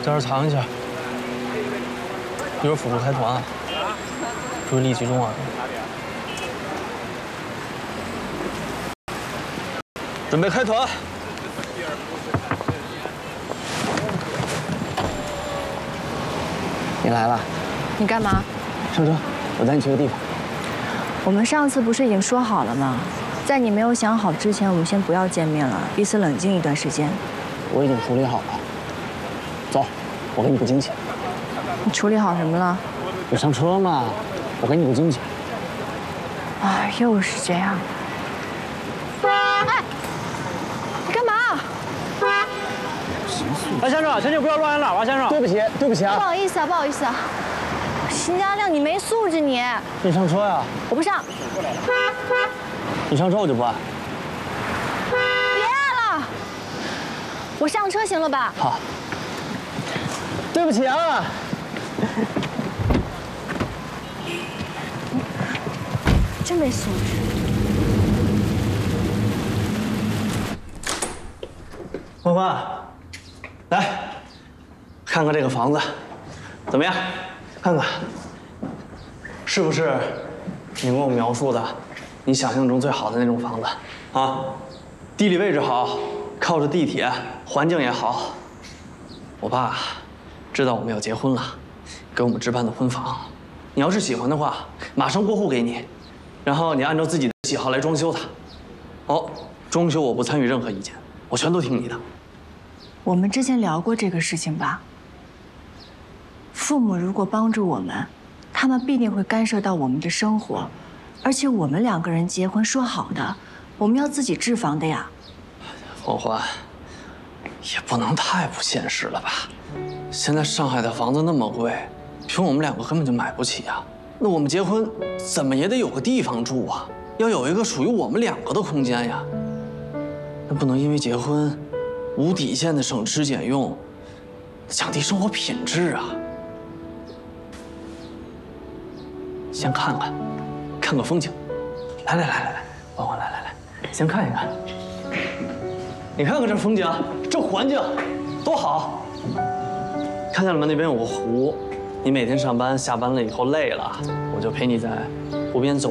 在这儿藏一下，一会儿辅助开团啊，注意力集中啊。准备开团。 你来了， 你干嘛？ 上车，我带你去个地方。 我们上次不是已经说好了吗？在你没有想好之前，我们先不要见面了，彼此冷静一段时间。 我已经处理好了。走，我给你个惊喜。 你处理好什么了？ 你上车嘛，我给你个惊喜。 啊，又是这样。哎，你干嘛？ 哎，先生，请不要乱按喇叭，先生。 对不起，对不起啊。 不好意思啊，不好意思啊。邢家亮，你没素质你！ 你上车呀！ 我不上。 你上车我就不按。 别按了，我上车行了吧？ 好。对不起啊。 真没素质。 欢欢，来，看看这个房子，怎么样？看看，是不是你跟我描述的你想象中最好的那种房子啊？地理位置好，靠着地铁，环境也好。我爸知道我们要结婚了，给我们置办的婚房。你要是喜欢的话，马上过户给你，然后你按照自己的喜好来装修它。哦，装修我不参与任何意见，我全都听你的。 我们之前聊过这个事情吧？父母如果帮助我们，他们必定会干涉到我们的生活，而且我们2个人结婚说好的，我们要自己置房的呀。 欢欢，也不能太不现实了吧？现在上海的房子那么贵，凭我们2个根本就买不起呀。那我们结婚怎么也得有个地方住啊，要有一个属于我们2个的空间呀。那不能因为结婚，无底线的省吃俭用，降低生活品质啊。先看看，看个风景。来，欢欢，来，先看一看。你看看这风景，这环境多好！看见了吗？那边有个湖，你每天上班下班了以后累了，我就陪你在湖边走。